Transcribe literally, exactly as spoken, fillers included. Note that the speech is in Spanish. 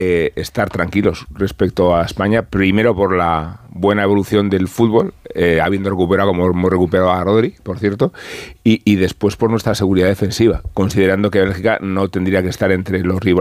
eh, estar tranquilos respecto a España, primero por la buena evolución del fútbol, eh, habiendo recuperado, como hemos recuperado a Rodri, por cierto, y, y después por nuestra seguridad defensiva, considerando que Bélgica no tendría que estar entre los rivales